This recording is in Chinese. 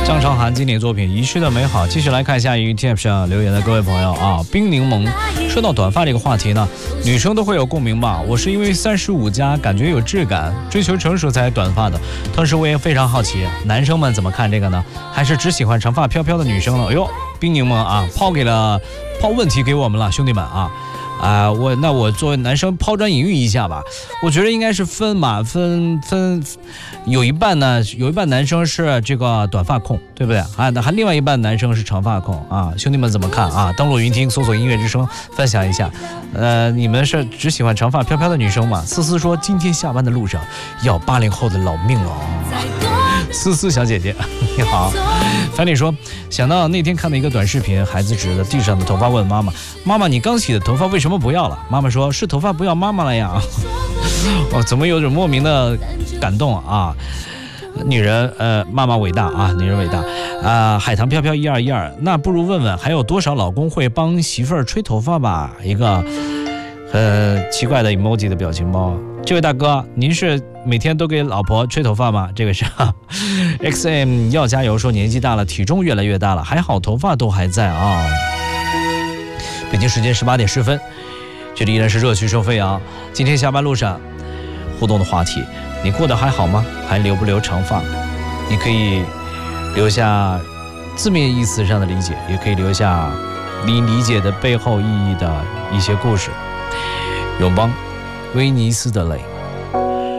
张韶涵经典作品《遗失的美好》。继续来看一下于 TF 上留言的各位朋友啊，冰柠檬说到短发这个话题呢，女生都会有共鸣吧？我是因为35+感觉有质感，追求成熟才短发的。同时我也非常好奇，男生们怎么看这个呢？还是只喜欢长发飘飘的女生呢？哎呦，冰柠檬啊，抛问题给我们了，兄弟们啊！我作为男生抛砖引玉一下吧，我觉得应该是分有一半男生是这个短发控，对不对啊？那还另外一半男生是长发控啊，兄弟们怎么看啊？登录云听搜索音乐之声，分享一下。你们是只喜欢长发飘飘的女生吗？思思说今天下班的路上要80后的老命哦。思思小姐姐你好。樊丽说想到那天看了一个短视频，孩子指着地上的头发问妈妈，妈妈你刚洗的头发为什么不要了？妈妈说是头发不要妈妈了呀。怎么有种莫名的感动啊？女人妈妈伟大啊，女人伟大啊。海棠飘飘1212，那不如问问还有多少老公会帮媳妇儿吹头发吧？一个奇怪的 emoji 的表情包。这位大哥，您是每天都给老婆吹头发吗？这个是XM 要加油说年纪大了，体重越来越大了，还好头发都还在啊。北京时间18点10分，这里依然是热区收费啊。今天下班路上互动的话题，你过得还好吗？还留不留长发？你可以留下字面意思上的理解，也可以留下你理解的背后意义的一些故事。永邦威尼斯的泪。